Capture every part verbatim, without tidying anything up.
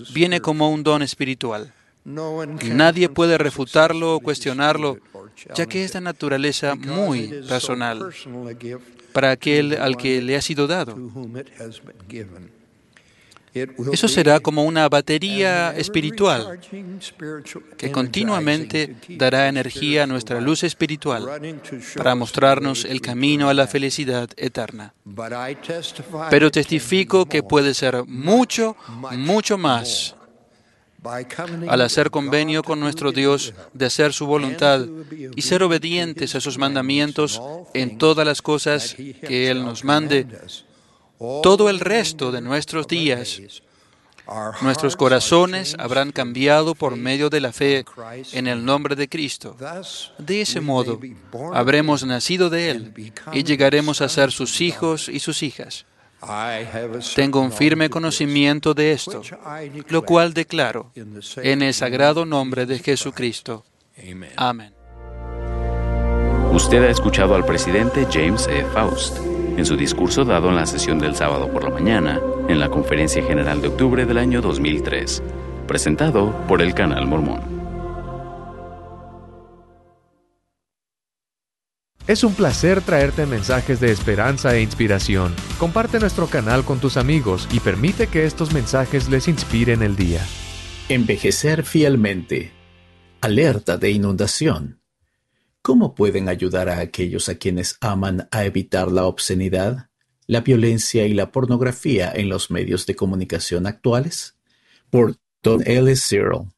viene como un don espiritual. Nadie puede refutarlo o cuestionarlo, ya que es de naturaleza muy personal para aquel al que le ha sido dado. Eso será como una batería espiritual que continuamente dará energía a nuestra luz espiritual para mostrarnos el camino a la felicidad eterna. Pero testifico que puede ser mucho, mucho más al hacer convenio con nuestro Dios de hacer su voluntad y ser obedientes a sus mandamientos en todas las cosas que Él nos mande. Todo el resto de nuestros días, nuestros corazones habrán cambiado por medio de la fe en el nombre de Cristo. De ese modo, habremos nacido de Él y llegaremos a ser sus hijos y sus hijas. Tengo un firme conocimiento de esto, lo cual declaro en el sagrado nombre de Jesucristo. Amén. Usted ha escuchado al presidente James E. Faust en su discurso dado en la sesión del sábado por la mañana en la Conferencia General de octubre del año dos mil tres, presentado por el Canal Mormón. Es un placer traerte mensajes de esperanza e inspiración. Comparte nuestro canal con tus amigos y permite que estos mensajes les inspiren el día. Envejecer fielmente. Alerta de inundación. ¿Cómo pueden ayudar a aquellos a quienes aman a evitar la obscenidad, la violencia y la pornografía en los medios de comunicación actuales? Por Don Ellis Cyril.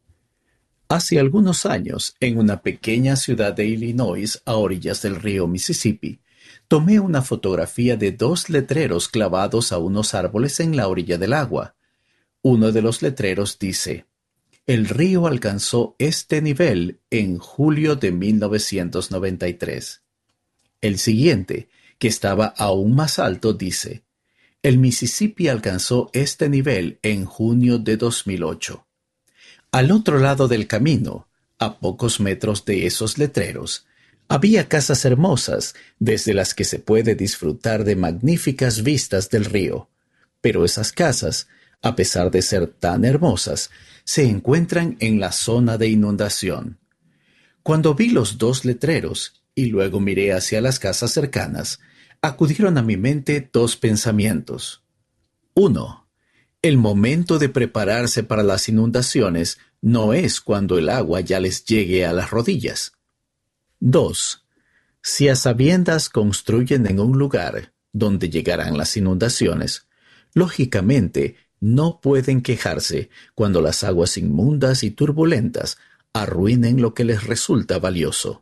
Hace algunos años, en una pequeña ciudad de Illinois a orillas del río Mississippi, tomé una fotografía de dos letreros clavados a unos árboles en la orilla del agua. Uno de los letreros dice: "El río alcanzó este nivel en julio de mil novecientos noventa y tres". El siguiente, que estaba aún más alto, dice: "El Mississippi alcanzó este nivel en junio de dos mil ocho". Al otro lado del camino, a pocos metros de esos letreros, había casas hermosas desde las que se puede disfrutar de magníficas vistas del río. Pero esas casas, a pesar de ser tan hermosas, se encuentran en la zona de inundación. Cuando vi los dos letreros y luego miré hacia las casas cercanas, acudieron a mi mente dos pensamientos. Uno, el momento de prepararse para las inundaciones no es cuando el agua ya les llegue a las rodillas. Dos, si a sabiendas construyen en un lugar donde llegarán las inundaciones, lógicamente no pueden quejarse cuando las aguas inmundas y turbulentas arruinen lo que les resulta valioso.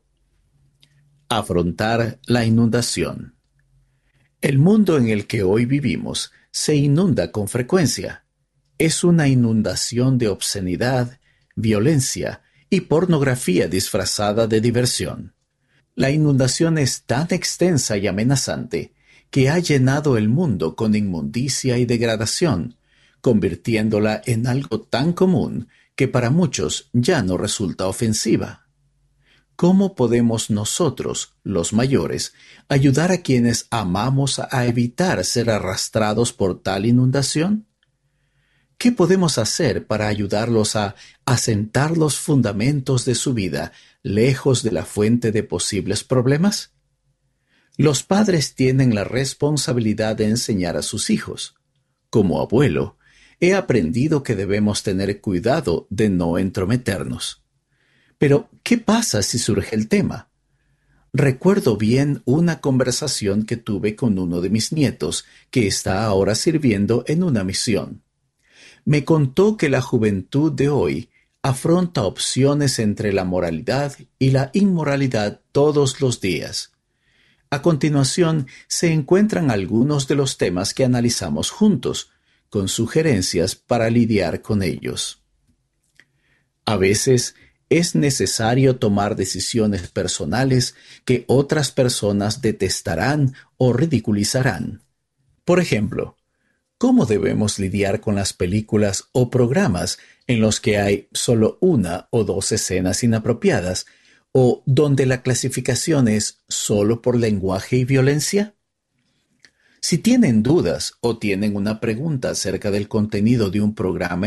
Afrontar la inundación. El mundo en el que hoy vivimos se inunda con frecuencia. Es una inundación de obscenidad, violencia y pornografía disfrazada de diversión. La inundación es tan extensa y amenazante que ha llenado el mundo con inmundicia y degradación, convirtiéndola en algo tan común que para muchos ya no resulta ofensiva. ¿Cómo podemos nosotros, los mayores, ayudar a quienes amamos a evitar ser arrastrados por tal inundación? ¿Qué podemos hacer para ayudarlos a asentar los fundamentos de su vida lejos de la fuente de posibles problemas? Los padres tienen la responsabilidad de enseñar a sus hijos. Como abuelo, he aprendido que debemos tener cuidado de no entrometernos. Pero, ¿qué pasa si surge el tema? Recuerdo bien una conversación que tuve con uno de mis nietos, que está ahora sirviendo en una misión. Me contó que la juventud de hoy afronta opciones entre la moralidad y la inmoralidad todos los días. A continuación, se encuentran algunos de los temas que analizamos juntos, con sugerencias para lidiar con ellos. A veces, es necesario tomar decisiones personales que otras personas detestarán o ridiculizarán. Por ejemplo, ¿cómo debemos lidiar con las películas o programas en los que hay solo una o dos escenas inapropiadas o donde la clasificación es solo por lenguaje y violencia? Si tienen dudas o tienen una pregunta acerca del contenido de un programa